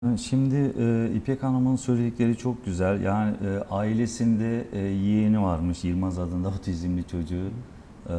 Şimdi İpek Hanım'ın söyledikleri çok güzel. Yani ailesinde yeğeni varmış Yılmaz adında otizmli çocuğu. E,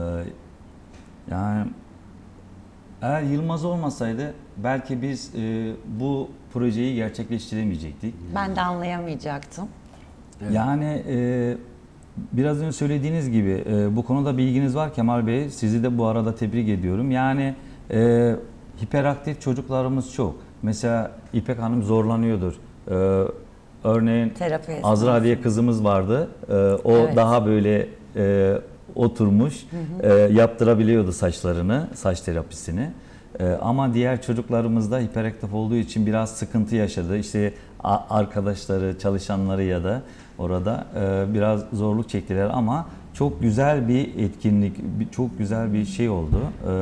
Yani eğer Yılmaz olmasaydı belki biz bu projeyi gerçekleştiremeyecektik. Ben de anlayamayacaktım. Evet. Yani biraz önce söylediğiniz gibi bu konuda bilginiz var Kemal Bey. Sizi de bu arada tebrik ediyorum. Yani hiperaktif çocuklarımız çok. Mesela İpek Hanım zorlanıyordur. Örneğin Terapi Azra diye kızımız vardı. O Evet. daha böyle oturmuş, yaptırabiliyordu saçlarını, saç terapisini. Ama diğer çocuklarımız da hiperaktif olduğu için biraz sıkıntı yaşadı. İşte arkadaşları, çalışanları ya da orada biraz zorluk çektiler ama çok güzel bir etkinlik, çok güzel bir şey oldu.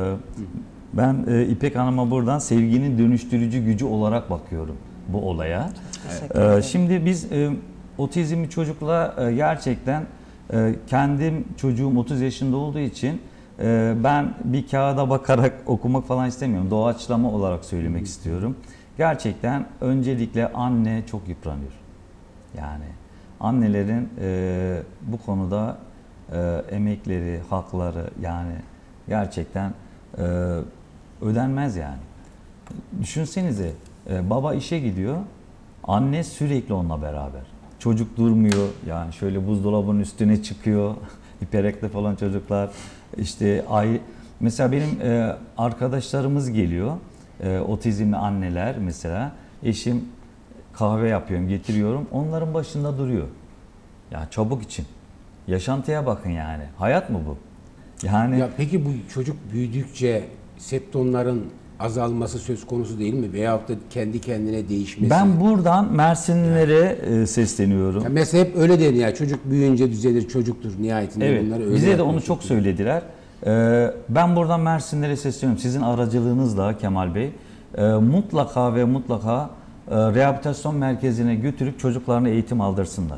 Ben İpek Hanım'a buradan sevginin dönüştürücü gücü olarak bakıyorum bu olaya. Teşekkür ederim. Şimdi biz otizmli çocukla gerçekten kendim çocuğum 30 yaşında olduğu için ben bir kağıda bakarak okumak falan istemiyorum. Doğaçlama olarak söylemek istiyorum. Gerçekten öncelikle anne çok yıpranıyor. Yani annelerin bu konuda emekleri, hakları yani gerçekten e, ödenmez yani. Düşünsenize baba işe gidiyor, anne sürekli onunla beraber. Çocuk durmuyor yani şöyle buzdolabının üstüne çıkıyor. Hiperaktif olan çocuklar işte mesela benim arkadaşlarımız geliyor. Otizmli anneler mesela eşim kahve yapıyorum getiriyorum onların başında duruyor. Ya çabuk için. Yaşantıya bakın yani. Hayat mı bu? Yani Ya peki bu çocuk büyüdükçe septomların azalması söz konusu değil mi? Veyahut da kendi kendine değişmesi. ben buradan Mersinlilere sesleniyorum. Ya mesela hep öyle deniyor. Ya, çocuk büyüyünce düzelir, çocuktur nihayetinde. Evet, Bunları öyle bize de yapmaya onu çok çalışıyor. söylediler. Ben buradan Mersinlere sesleniyorum. Sizin aracılığınızla Kemal Bey, mutlaka ve mutlaka rehabilitasyon merkezine götürüp çocuklarına eğitim aldırsınlar.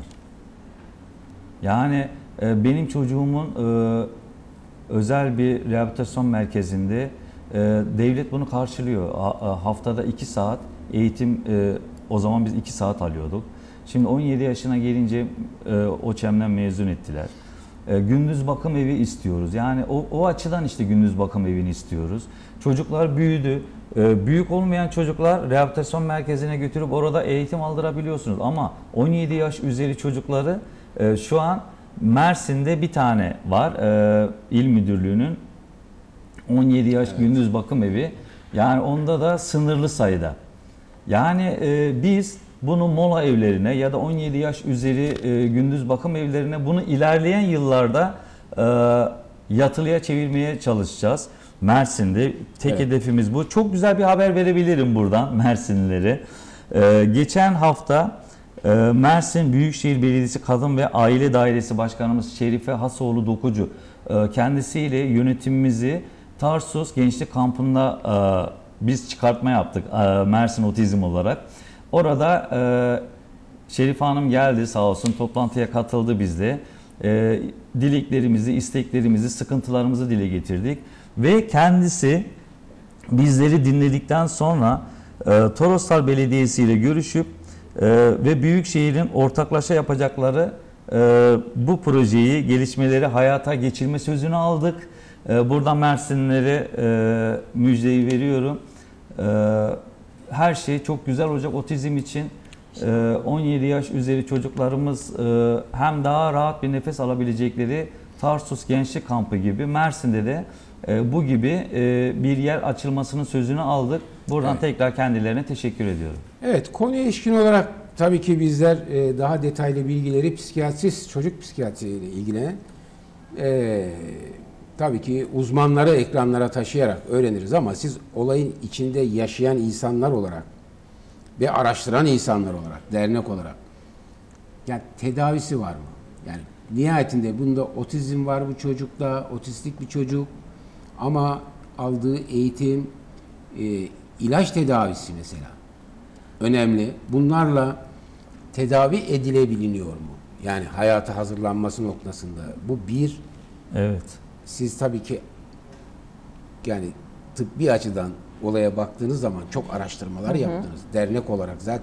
Yani benim çocuğumun özel bir rehabilitasyon merkezinde devlet bunu karşılıyor. Haftada 2 saat eğitim, o zaman biz 2 saat alıyorduk. Şimdi 17 yaşına gelince OÇEM'den mezun ettiler. Gündüz bakım evi istiyoruz. Yani o açıdan işte gündüz bakım evini istiyoruz. Çocuklar büyüdü. Büyük olmayan çocuklar rehabilitasyon merkezine götürüp orada eğitim aldırabiliyorsunuz. Ama 17 yaş üzeri çocukları şu an Mersin'de bir tane var. İl Müdürlüğü'nün 17 yaş gündüz bakım evi. Yani onda da sınırlı sayıda. Yani biz bunu mola evlerine ya da 17 yaş üzeri gündüz bakım evlerine bunu ilerleyen yıllarda yatılıya çevirmeye çalışacağız. Mersin'de tek Evet. hedefimiz bu. Çok güzel bir haber verebilirim buradan Mersinlilere. Geçen hafta Mersin Büyükşehir Belediyesi Kadın ve Aile Dairesi Başkanımız Şerife Hasoğlu Dokucu kendisiyle yönetimimizi Tarsus Gençlik Kampı'nda biz çıkartma yaptık Mersin Otizm olarak. Orada Şerife Hanım geldi sağ olsun toplantıya katıldı bizle. Dileklerimizi, isteklerimizi, sıkıntılarımızı dile getirdik. Ve kendisi bizleri dinledikten sonra Toroslar Belediyesi ile görüşüp ve Büyükşehir'in ortaklaşa yapacakları bu projeyi, gelişmeleri hayata geçirme sözünü aldık. Buradan Mersinlilere müjdeyi veriyorum. Her şey çok güzel olacak otizm için. 17 yaş üzeri çocuklarımız hem daha rahat bir nefes alabilecekleri Tarsus Gençlik Kampı gibi Mersin'de de bu gibi bir yer açılmasının sözünü aldık. Buradan Evet. tekrar kendilerine teşekkür ediyorum. Evet, konuya ilişkin olarak tabii ki bizler daha detaylı bilgileri çocuk psikiyatrisiyle ilgilenen tabii ki uzmanları ekranlara taşıyarak öğreniriz ama siz olayın içinde yaşayan insanlar olarak ve araştıran insanlar olarak, dernek olarak yani tedavisi var mı? Yani nihayetinde bunda otizm var bu çocukta, otistik bir çocuk ama aldığı eğitim, ilaç tedavisi mesela önemli. Bunlarla tedavi edilebiliyor mu? Yani hayata hazırlanması noktasında. Bu bir. Evet. Siz tabii ki yani tıbbi açıdan olaya baktığınız zaman çok araştırmalar yaptınız. Dernek olarak zaten